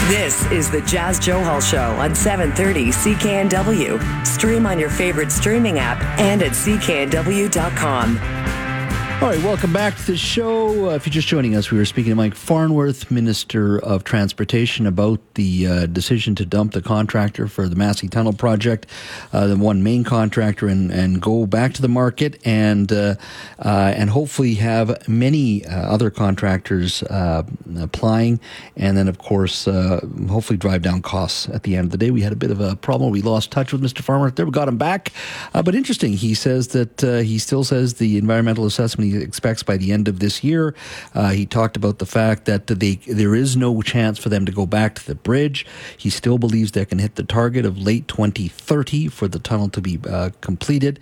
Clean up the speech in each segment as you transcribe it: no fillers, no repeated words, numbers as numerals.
This is the Jas Johal Show on 730 CKNW. Stream on your favorite streaming app and at cknw.com. All right, welcome back to the show. If you're just joining us, we were speaking to Mike Farnworth, Minister of Transportation, about the decision to dump the contractor for the Massey Tunnel project, the one main contractor, and go back to the market and hopefully have many other contractors applying, and then, of course, hopefully drive down costs at the end of the day. We had a bit of a problem. We lost touch with Mr. Farnworth there. We got him back. But interesting, he says that he still says the environmental assessment he expects by the end of this year. He talked about the fact that there is no chance for them to go back to the bridge. He still believes they can hit the target of late 2030 for the tunnel to be completed.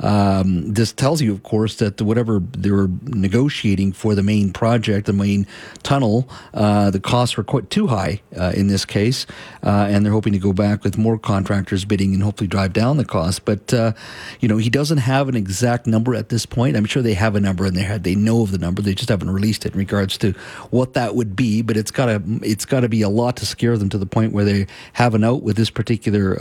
This tells you, of course, that whatever they were negotiating for the main project, the main tunnel, the costs were quite too high in this case, and they're hoping to go back with more contractors bidding and hopefully drive down the cost. But he doesn't have an exact number at this point. I'm sure they have a number in their head. They know of the number. They just haven't released it in regards to what that would be. But it's got to be a lot to scare them to the point where they have an out with this particular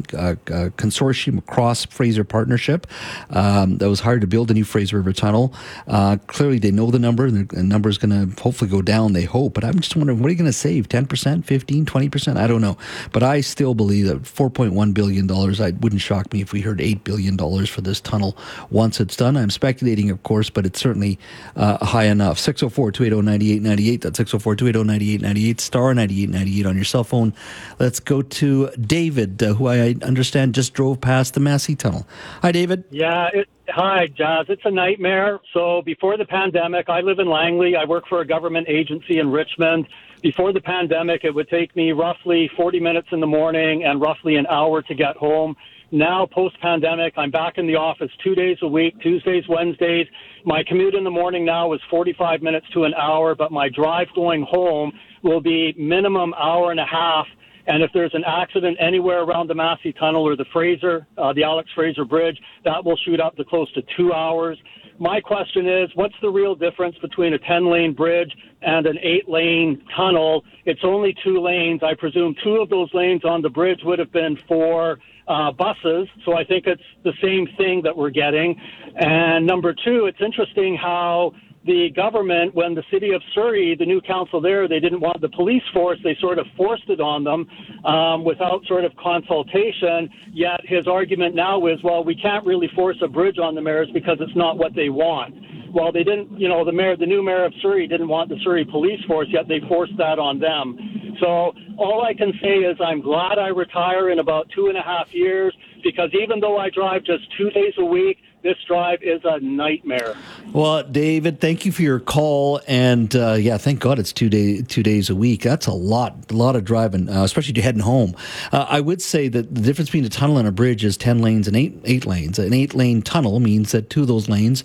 consortium across Fraser Partnership. That was hard to build a new Fraser River Tunnel. Clearly, they know the number, and the number is going to hopefully go down, they hope. But I'm just wondering, what are you going to save? 10%, 15, 20%? I don't know. But I still believe that $4.1 billion, it wouldn't shock me if we heard $8 billion for this tunnel once it's done. I'm speculating, of course, but it's certainly high enough. 604-280-9898. That's 604-280-9898, star 9898 on your cell phone. Let's go to David, who I understand just drove past the Massey Tunnel. Hi, David. Yeah, hi, Jas. It's a nightmare. So before the pandemic, I live in Langley. I work for a government agency in Richmond. Before the pandemic, it would take me roughly 40 minutes in the morning and roughly an hour to get home. Now, post-pandemic, I'm back in the office 2 days a week, Tuesdays, Wednesdays. My commute in the morning now is 45 minutes to an hour, but my drive going home will be minimum hour and a half. And if there's an accident anywhere around the Massey Tunnel or the the Alex Fraser Bridge, that will shoot up to close to 2 hours. My question is, what's the real difference between a 10-lane bridge and an 8-lane tunnel? It's only 2 lanes. I presume 2 of those lanes on the bridge would have been for buses, so I think it's the same thing that we're getting. And number 2, it's interesting how the government, when the city of Surrey, the new council there, they didn't want the police force, they sort of forced it on them without sort of consultation, yet his argument now is, well, we can't really force a bridge on the mayors because it's not what they want. Well, they didn't, the new mayor of Surrey didn't want the Surrey police force, yet they forced that on them. So all I can say is I'm glad I retire in about 2.5 years, because even though I drive just 2 days a week, this drive is a nightmare. Well, David, thank you for your call, and thank God it's 2 days a week. That's a lot of driving, especially to heading home. I would say that the difference between a tunnel and a bridge is 10 lanes and 8 lanes. An 8-lane tunnel means that 2 of those lanes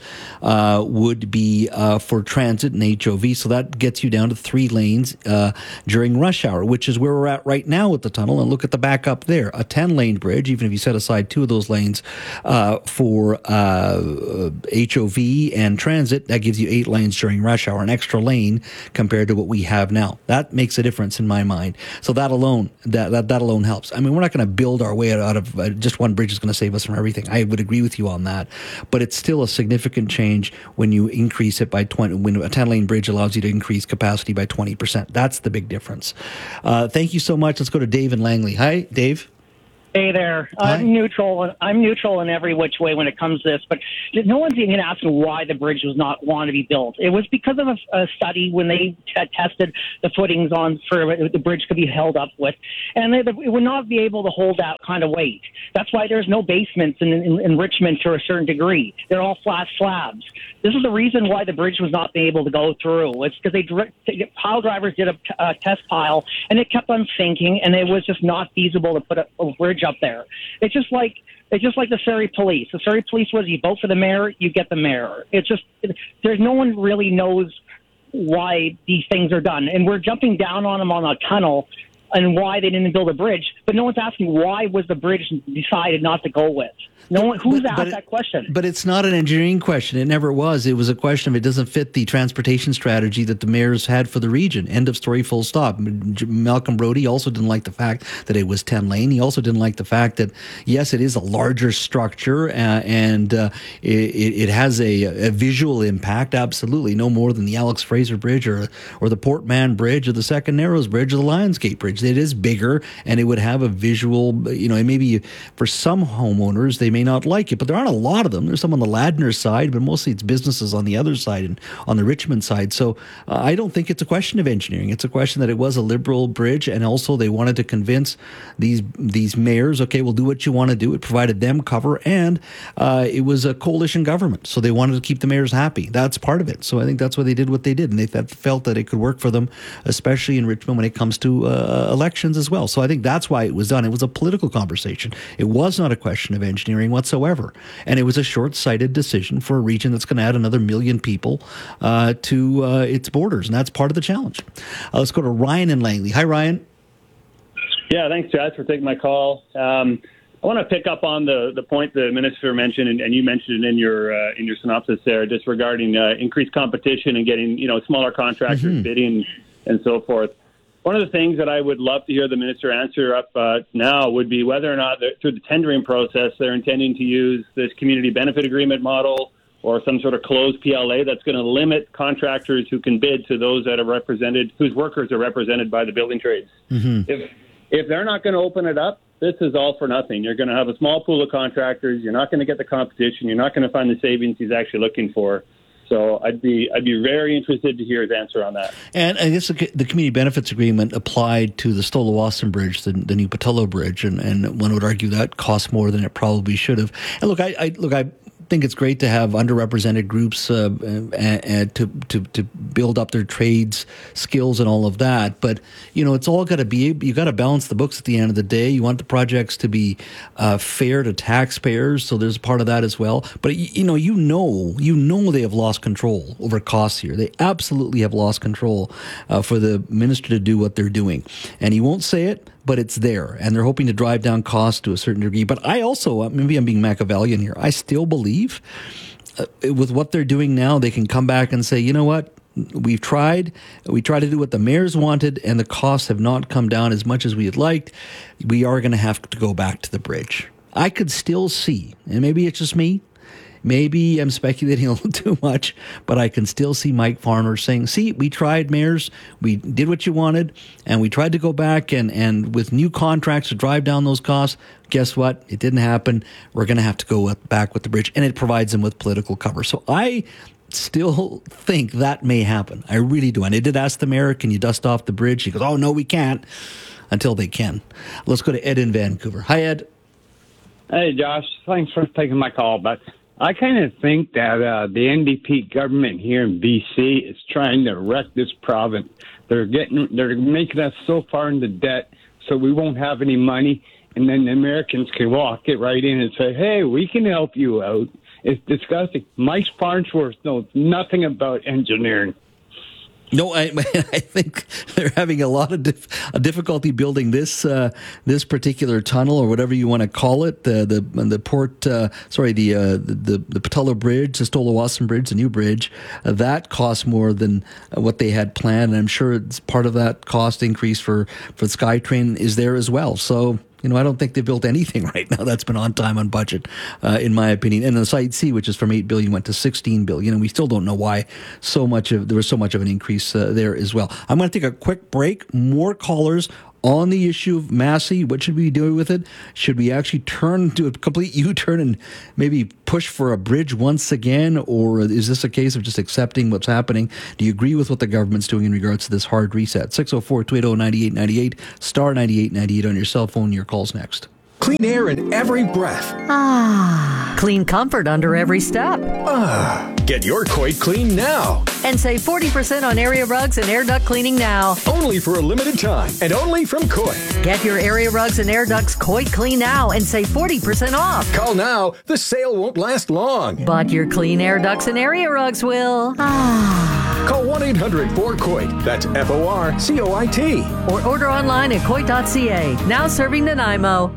would be for transit and HOV, so that gets you down to 3 lanes during rush hour, which is where we're at right now with the tunnel. And look at the backup there. A 10-lane bridge, even if you set aside 2 of those lanes for HOV and transit, that gives you 8 lanes during rush hour, an extra lane compared to what we have now. That makes a difference in my mind. So that alone helps. I mean, we're not going to build our way out of just one bridge is going to save us from everything. I would agree with you on that, but it's still a significant change when you increase it by 20. When a 10-lane bridge allows you to increase capacity by 20%, that's the big difference. Thank you so much. Let's go to Dave in Langley. Hi, Dave. Hey there. I'm neutral in every which way when it comes to this, but no one's even asking why the bridge was not want to be built. It was because of a study when they tested the footings on for the bridge could be held up with, and it would not be able to hold that kind of weight. That's why there's no basements in Richmond to a certain degree. They're all flat slabs. This is the reason why the bridge was not being able to go through. It's because pile drivers did a test pile, and it kept on sinking, and it was just not feasible to put a bridge up there. It's just like the Surrey police. The Surrey police was, you vote for the mayor, you get the mayor. There's no one really knows why these things are done, and we're jumping down on them on a tunnel and why they didn't build a bridge, but no one's asking why was the bridge decided not to go with. No one who's asked that question. But it's not an engineering question. It never was. It was a question of it doesn't fit the transportation strategy that the mayors had for the region. End of story, full stop. Malcolm Brody also didn't like the fact that it was 10-lane. He also didn't like the fact that, yes, it is a larger structure and it has a visual impact, absolutely, no more than the Alex Fraser Bridge or the Port Mann Bridge or the Second Narrows Bridge or the Lionsgate Bridge. It is bigger and it would have a visual, and maybe for some homeowners, they may not like it, but there aren't a lot of them. There's some on the Ladner side, but mostly it's businesses on the other side and on the Richmond side. So I don't think it's a question of engineering. It's a question that it was a Liberal bridge, and also they wanted to convince these mayors, okay, we'll do what you want to do. It provided them cover, and it was a coalition government, so they wanted to keep the mayors happy. That's part of it. So I think that's why they did what they did, and they felt that it could work for them, especially in Richmond when it comes to elections as well. So I think that's why it was done. It was a political conversation. It was not a question of engineering whatsoever. And it was a short-sighted decision for a region that's going to add another 1 million people to its borders. And that's part of the challenge. Let's go to Ryan in Langley. Hi, Ryan. Yeah, thanks, Jazz, for taking my call. I want to pick up on the point the minister mentioned, and you mentioned it in your synopsis there, just regarding increased competition and getting smaller contractors bidding and so forth. One of the things that I would love to hear the minister answer up now would be whether or not through the tendering process they're intending to use this community benefit agreement model or some sort of closed PLA that's going to limit contractors who can bid to those that are represented, whose workers are represented by the building trades. If they're not going to open it up, this is all for nothing. You're going to have a small pool of contractors. You're not going to get the competition. You're not going to find the savings he's actually looking for. So I'd be very interested to hear his answer on that. And I guess the community benefits agreement applied to the Stolawasan Bridge, the new Pattullo Bridge, and one would argue that cost more than it probably should have. And look, I think it's great to have underrepresented groups to build up their trades skills and all of that. But it's all got to be, you got to balance the books at the end of the day. You want the projects to be fair to taxpayers, so there's part of that as well. But you know they have lost control over costs here. They absolutely have lost control for the minister to do what they're doing, and he won't say it, but it's there, and they're hoping to drive down costs to a certain degree. But I also, maybe I'm being Machiavellian here, I still believe with what they're doing now, they can come back and say, you know what, we tried to do what the mayors wanted, and the costs have not come down as much as we had liked. We are going to have to go back to the bridge. I could still see, and maybe it's just me, maybe I'm speculating a little too much, but I can still see Mike Farnworth saying, see, we tried, mayors, we did what you wanted, and we tried to go back and with new contracts to drive down those costs. Guess what? It didn't happen. We're going to have to go back with the bridge, and it provides them with political cover. So I still think that may happen. I really do. And I did ask the mayor, can you dust off the bridge? He goes, oh, no, we can't, until they can. Let's go to Ed in Vancouver. Hi, Ed. Hey, Josh. Thanks for taking my call, but I kind of think that the NDP government here in BC is trying to wreck this province. They're making us so far into debt so we won't have any money, and then the Americans can walk it right in and say, hey, we can help you out. It's disgusting. Mike Farnsworth knows nothing about engineering. No, I think they're having a lot of difficulty building this particular tunnel, or whatever you want to call it. The Pattullo Bridge, the Stolawasan Bridge, the new bridge, that costs more than what they had planned, and I'm sure it's part of that cost increase for SkyTrain is there as well. So, I don't think they've built anything right now that's been on time, on budget, in my opinion. And the Site C, which is from $8 billion, went to $16 billion, and we still don't know why there was so much of an increase there as well. I'm going to take a quick break. More callers on the issue of Massey. What should we do with it? Should we actually do a complete U-turn and maybe push for a bridge once again? Or is this a case of just accepting what's happening? Do you agree with what the government's doing in regards to this hard reset? 604-280-9898, star 9898 on your cell phone. Your call's next. Clean air in every breath. Ah. Clean comfort under every step. Ah. Get your Coit clean now. And save 40% on area rugs and air duct cleaning now. Only for a limited time, and only from Coit. Get your area rugs and air ducts Coit clean now and save 40% off. Call now. The sale won't last long. But your clean air ducts and area rugs will. Ah. Call 1-800-4COIT. That's FORCOIT. Or order online at Coit.ca. Now serving Nanaimo.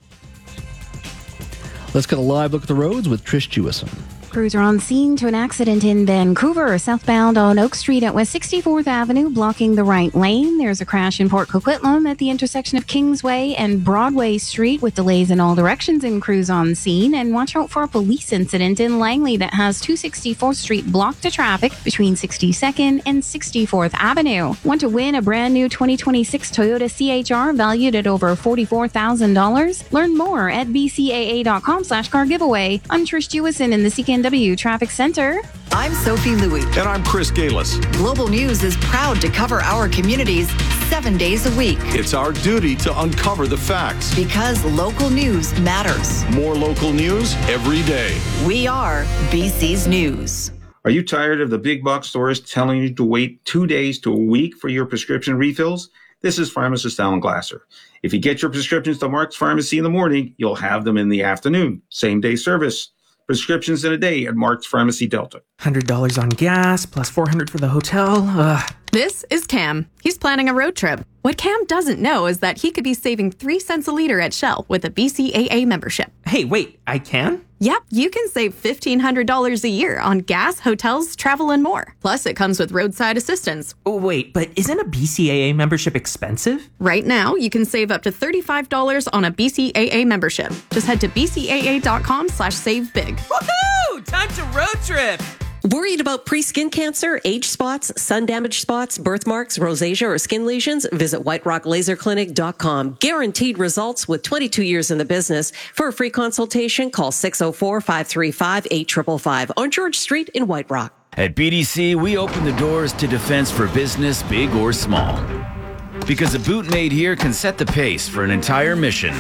Let's get a live look at the roads with Trish Jewison. Crews are on scene to an accident in Vancouver, southbound on Oak Street at West 64th Avenue, blocking the right lane. There's a crash in Port Coquitlam at the intersection of Kingsway and Broadway Street with delays in all directions and crews on scene. And watch out for a police incident in Langley that has 264th Street blocked to traffic between 62nd and 64th Avenue. Want to win a brand new 2026 Toyota CHR valued at over $44,000? Learn more at bcaa.com/car giveaway. I'm Trish Jewison in the CKNW Traffic Center. I'm Sophie Louie. And I'm Chris Galis. Global News is proud to cover our communities 7 days a week. It's our duty to uncover the facts. Because local news matters. More local news every day. We are BC's News. Are you tired of the big box stores telling you to wait 2 days to a week for your prescription refills? This is pharmacist Alan Glasser. If you get your prescriptions to Mark's Pharmacy in the morning, you'll have them in the afternoon. Same day service. Prescriptions in a day at Mark's Pharmacy Delta. $100 on gas, plus $400 for the hotel. Ugh. This is Cam. He's planning a road trip. What Cam doesn't know is that he could be saving 3 cents a liter at Shell with a BCAA membership. Hey, wait, I can? Yep, you can save $1,500 a year on gas, hotels, travel, and more. Plus, it comes with roadside assistance. Oh, wait, but isn't a BCAA membership expensive? Right now, you can save up to $35 on a BCAA membership. Just head to bcaa.com/savebig. Woohoo! Time to road trip! Worried about pre-skin cancer, age spots, sun-damaged spots, birthmarks, rosacea, or skin lesions? Visit whiterocklaserclinic.com. Guaranteed results with 22 years in the business. For a free consultation, call 604-535-8555 on George Street in White Rock. At BDC, we open the doors to defense for business, big or small. Because a boot made here can set the pace for an entire mission.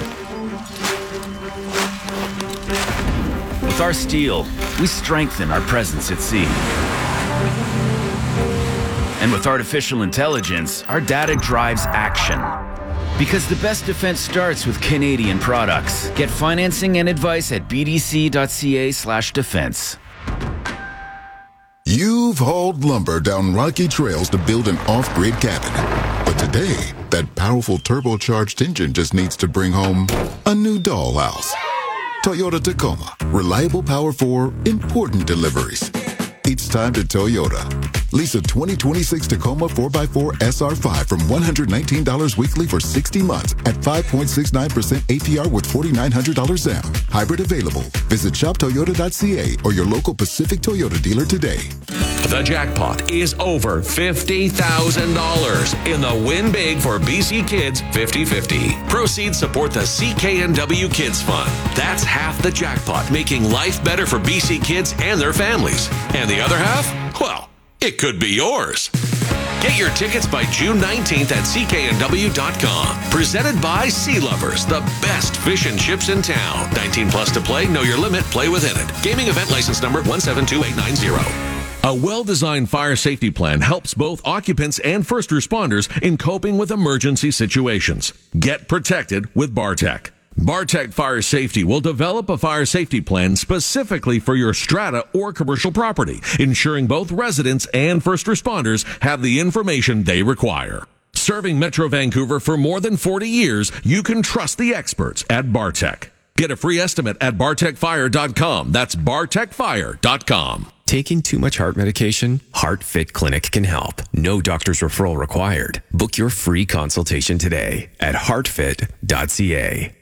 With our steel, we strengthen our presence at sea. And with artificial intelligence, our data drives action. Because the best defense starts with Canadian products. Get financing and advice at bdc.ca/defense. You've hauled lumber down rocky trails to build an off-grid cabin. But today, that powerful turbocharged engine just needs to bring home a new dollhouse. Toyota Tacoma. Reliable power for important deliveries. It's time to Toyota. Lease a 2026 Tacoma 4x4 SR5 from $119 weekly for 60 months at 5.69% APR with $4,900 down. Hybrid available. Visit shoptoyota.ca or your local Pacific Toyota dealer today. The jackpot is over $50,000 in the Win Big for BC Kids 50/50. Proceeds support the CKNW Kids Fund. That's half the jackpot, making life better for BC kids and their families. And the other half? Well, it could be yours. Get your tickets by June 19th at cknw.com. Presented by Sea Lovers, the best fish and chips in town. 19 plus to play, know your limit, play within it. Gaming event license number 172890. A well-designed fire safety plan helps both occupants and first responders in coping with emergency situations. Get protected with Bartec. Bartec Fire Safety will develop a fire safety plan specifically for your strata or commercial property, ensuring both residents and first responders have the information they require. Serving Metro Vancouver for more than 40 years, you can trust the experts at Bartec. Get a free estimate at bartecfire.com. That's bartecfire.com. Taking too much heart medication? HeartFit Clinic can help. No doctor's referral required. Book your free consultation today at heartfit.ca.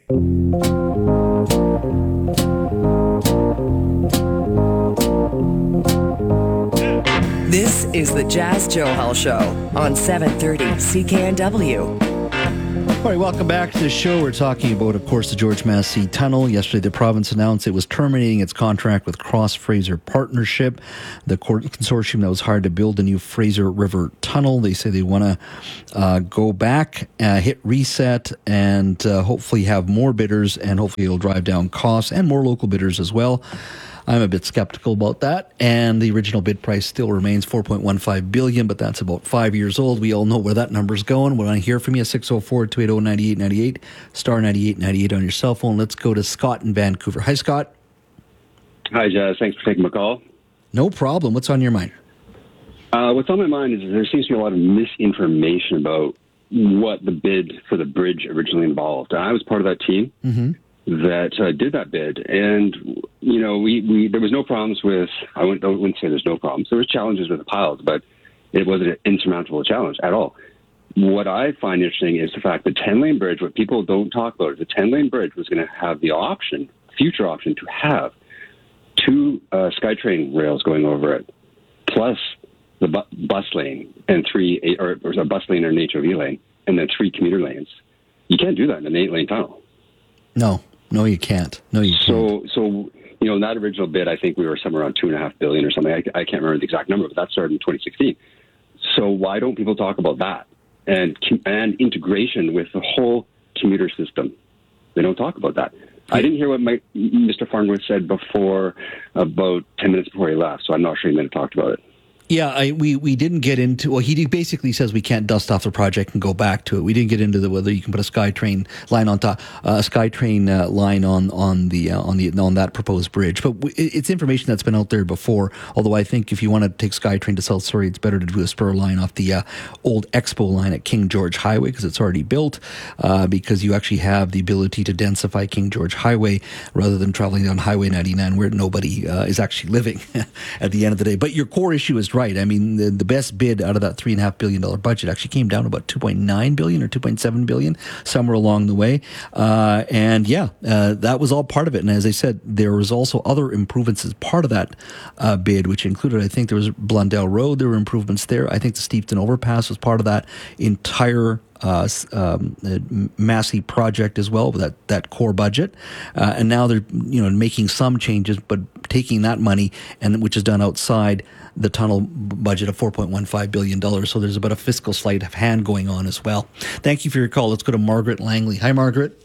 This is the Jazz Johal Show on 730 CKNW. All right, welcome back to the show. We're talking about, of course, the George Massey Tunnel. Yesterday, the province announced it was terminating its contract with Cross Fraser Partnership, the consortium that was hired to build a new Fraser River Tunnel. They say they want to go back, hit reset, and hopefully have more bidders, and hopefully it'll drive down costs and more local bidders as well. I'm a bit skeptical about that, and the original bid price still remains $4.15 billion, but that's about 5 years old. We all know where that number's going. When I hear from you, 604-280-9898, star 9898 on your cell phone. Let's go to Scott in Vancouver. Hi, Scott. Hi, Jazz. Thanks for taking my call. No problem. What's on your mind? What's on my mind is there seems to be a lot of misinformation about what the bid for the bridge originally involved. I was part of that team that did that bid, and we there was no problems with. I wouldn't say there's no problems. There was challenges with the piles, but it wasn't an insurmountable challenge at all. What I find interesting is the fact that 10-lane bridge. What people don't talk about is the 10-lane bridge was going to have the future option, to have 2 SkyTrain rails going over it, plus the bus lane and 3, or a bus lane or an HOV lane, and then 3 commuter lanes. You can't do that in an 8-lane tunnel. No, you can't. No, you can't. So in that original bid, I think we were somewhere around $2.5 billion or something. I can't remember the exact number, but that started in 2016. So why don't people talk about that and integration with the whole commuter system? They don't talk about that. I didn't hear what Mr. Farnworth said before, about 10 minutes before he left, so I'm not sure he might have talked about it. Yeah, we didn't get into. Well, he basically says we can't dust off the project and go back to it. We didn't get into whether you can put a SkyTrain line on top, line on that proposed bridge. But it's information that's been out there before. Although I think if you want to take SkyTrain to South Surrey, it's better to do a spur line off the old Expo line at King George Highway, because it's already built. Because you actually have the ability to densify King George Highway rather than traveling down Highway 99 where nobody is actually living at the end of the day. But your core issue is right. I mean, the best bid out of that $3.5 billion budget actually came down to about $2.9 billion or $2.7 billion, somewhere along the way. That was all part of it. And as I said, there was also other improvements as part of that bid, which included, I think there was Blundell Road. There were improvements there. I think the Steveston Overpass was part of that entire Massey project as well, with that core budget, and now they're making some changes, but taking that money and which is done outside the tunnel budget of $4.15 billion. So there's about a fiscal sleight of hand going on as well. Thank you for your call. Let's go to Margaret Langley. Hi, Margaret.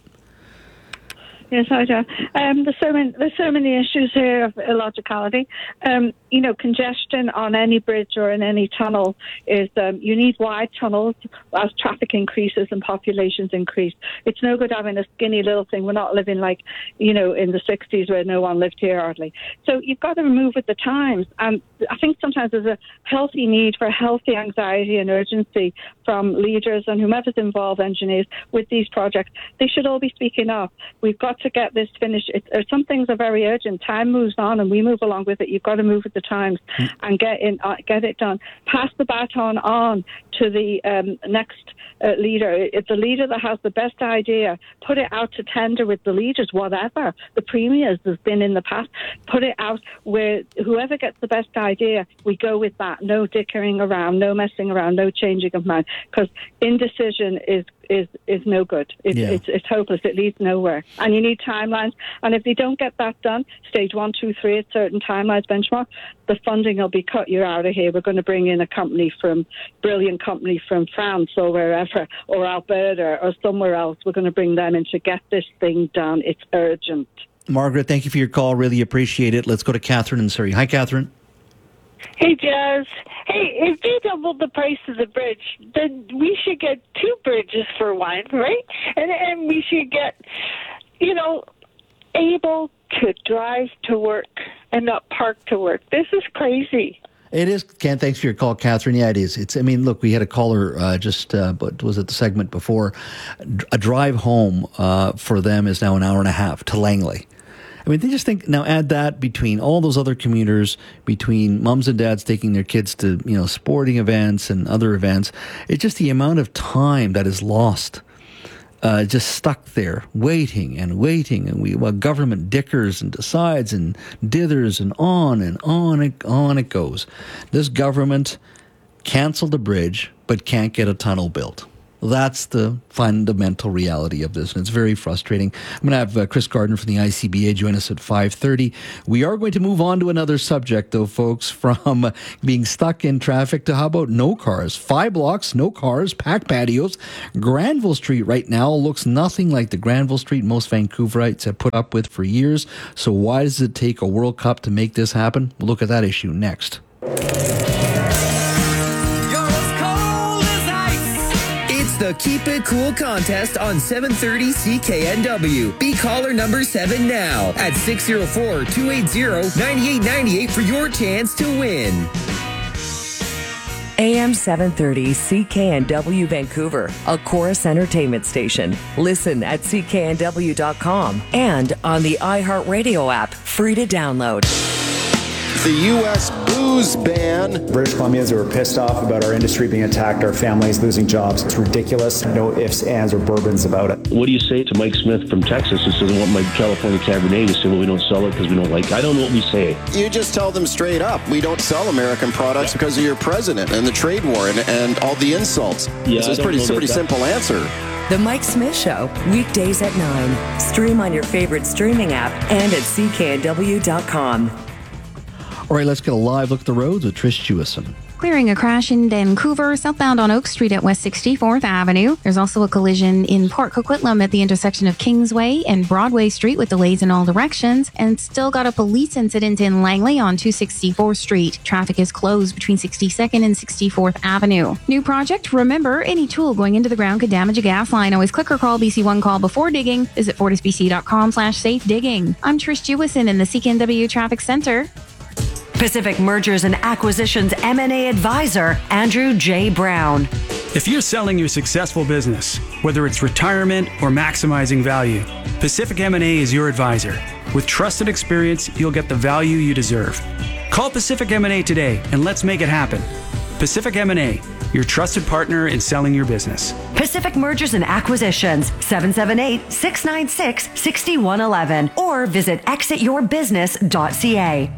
Yes, hi, John. There's so many issues here of illogicality. Congestion on any bridge or in any tunnel is you need wide tunnels as traffic increases and populations increase. It's no good having a skinny little thing. We're not living like, in the 60s where no one lived here hardly. So you've got to move with the times. And I think sometimes there's a healthy need for healthy anxiety and urgency from leaders and whomever's involved, engineers, with these projects. They should all be speaking up. We've got to get this finished. Some things are very urgent. Time moves on and we move along with it. You've got to move with the times and get it done. Pass the baton on to the next leader. It's the leader that has the best idea. Put it out to tender with the leaders, whatever. The premiers has been in the past. Put it out where whoever gets the best idea, we go with that. No dickering around, no messing around, no changing of mind. Because indecision is no good. It's hopeless. It leads nowhere. And you need timelines. And if they don't get that done, stage 1, 2, 3 at certain timelines benchmark, the funding will be cut. You're out of here. We're going to bring in a brilliant company from France or wherever, or Alberta or somewhere else. We're going to bring them in to get this thing done. It's urgent. Margaret, thank you for your call. Really appreciate it. Let's go to Catherine in Surrey. Hi, Catherine. Hey, Jazz. Hey, if they doubled the price of the bridge, then we should get 2 bridges for one, right? And we should get, able to drive to work and not park to work. This is crazy. It is, Ken. Thanks for your call, Catherine. Yeah, it is. Look, we had a caller but was it the segment before? A drive home for them is now an hour and a half to Langley. They just think, now add that between all those other commuters, between moms and dads taking their kids to, sporting events and other events. It's just the amount of time that is lost, just stuck there, waiting. And government dickers and decides and dithers and on it goes. This government canceled the bridge, but can't get a tunnel built. That's the fundamental reality of this, and it's very frustrating. I'm going to have Chris Gardner from the ICBA join us at 5:30. We are going to move on to another subject, though, folks, from being stuck in traffic to how about no cars? 5 blocks, no cars, packed patios. Granville Street right now looks nothing like the Granville Street most Vancouverites have put up with for years. So why does it take a World Cup to make this happen? We'll look at that issue next. The Keep It Cool contest on 730 CKNW. Be caller number 7 now at 604-280-9898 for your chance to win. AM 730 CKNW Vancouver, a Chorus Entertainment station. Listen at cknw.com and on the iHeartRadio app, free to download. The U.S. booze ban. British Columbians who are pissed off about our industry being attacked, our families losing jobs. It's ridiculous. No ifs, ands, or bourbons about it. What do you say to Mike Smith from Texas who says, I want my California Cabernet? You say, well, we don't sell it because we don't like it. I don't know what we say. You just tell them straight up, we don't sell American products because of your president and the trade war and all the insults. Yeah, it's a pretty simple answer. The Mike Smith Show, weekdays at 9. Stream on your favorite streaming app and at cknw.com. All right, let's get a live look at the roads with Trish Jewison. Clearing a crash in Vancouver, southbound on Oak Street at West 64th Avenue. There's also a collision in Port Coquitlam at the intersection of Kingsway and Broadway Street with delays in all directions. And still got a police incident in Langley on 264th Street. Traffic is closed between 62nd and 64th Avenue. New project, remember, any tool going into the ground could damage a gas line. Always click or call BC One Call before digging. Visit fortisbc.com/safe digging. I'm Trish Jewison in the CKNW Traffic Center. Pacific Mergers and Acquisitions M&A Advisor, Andrew J. Brown. If you're selling your successful business, whether it's retirement or maximizing value, Pacific M&A is your advisor. With trusted experience, you'll get the value you deserve. Call Pacific M&A today and let's make it happen. Pacific M&A, your trusted partner in selling your business. Pacific Mergers and Acquisitions, 778-696-6111, or visit exityourbusiness.ca.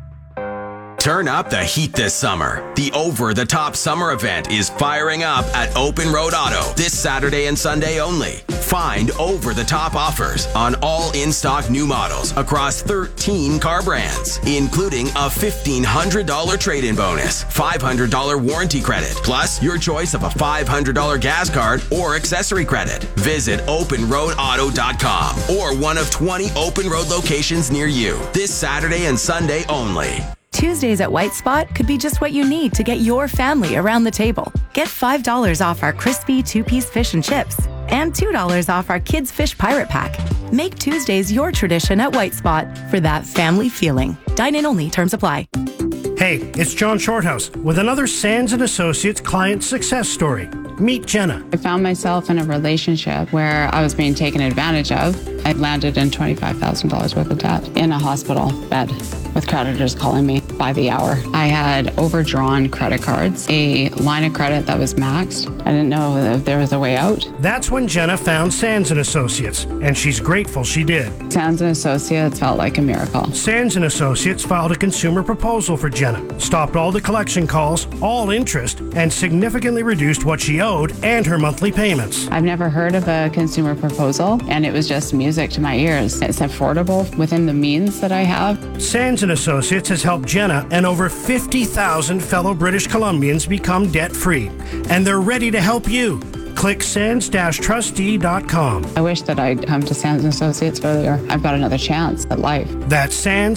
Turn up the heat this summer. The Over the Top Summer event is firing up at Open Road Auto this Saturday and Sunday only. Find over the top offers on all in-stock new models across 13 car brands, including a $1,500 trade-in bonus, $500 warranty credit, plus your choice of a $500 gas card or accessory credit. Visit openroadauto.com or one of 20 Open Road locations near you this Saturday and Sunday only. Tuesdays at White Spot could be just what you need to get your family around the table. Get $5 off our crispy 2-piece fish and chips and $2 off our kids' fish pirate pack. Make Tuesdays your tradition at White Spot for that family feeling. Dine-in only. Terms apply. Hey, it's John Shorthouse with another Sands & Associates client success story. Meet Jenna. I found myself in a relationship where I was being taken advantage of. I landed in $25,000 worth of debt in a hospital bed with creditors calling me by the hour. I had overdrawn credit cards, a line of credit that was maxed. I didn't know if there was a way out. That's when Jenna found Sands & Associates, and she's grateful she did. Sands & Associates felt like a miracle. Sands & Associates filed a consumer proposal for Jenna, stopped all the collection calls, all interest, and significantly reduced what she owed and her monthly payments. I've never heard of a consumer proposal, and it was just music to my ears. It's affordable within the means that I have. Sands & Associates has helped Jenna and over 50,000 fellow British Columbians become debt-free, and they're ready to help you. Click sands-trustee.com. I wish that I'd come to Sands & Associates earlier. I've got another chance at life. That's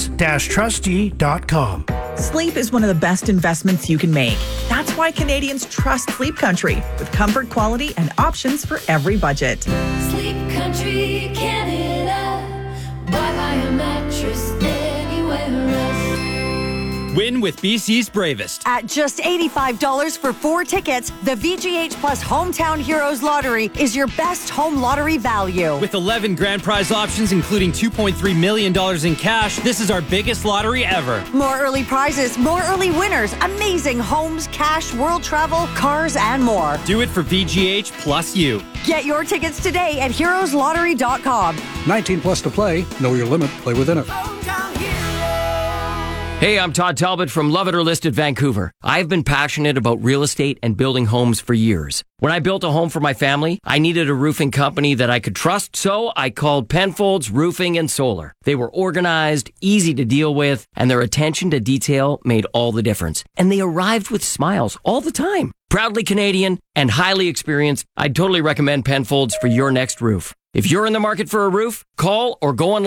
sands-trustee.com. Sleep is one of the best investments you can make. That's why Canadians trust Sleep Country, with comfort, quality, and options for every budget. Sleep Country, Canada. Buy a mattress anywhere else. Win with BC's Bravest. At just $85 for 4 tickets, the VGH Plus Hometown Heroes Lottery is your best home lottery value. With 11 grand prize options, including $2.3 million in cash, this is our biggest lottery ever. More early prizes, more early winners, amazing homes, cash, world travel, cars, and more. Do it for VGH plus you. Get your tickets today at heroeslottery.com. 19 plus to play. Know your limit. Play within it. Hey, I'm Todd Talbot from Love It or List It Vancouver. I've been passionate about real estate and building homes for years. When I built a home for my family, I needed a roofing company that I could trust, so I called Penfolds Roofing and Solar. They were organized, easy to deal with, and their attention to detail made all the difference. And they arrived with smiles all the time. Proudly Canadian and highly experienced, I'd totally recommend Penfolds for your next roof. If you're in the market for a roof, call or go online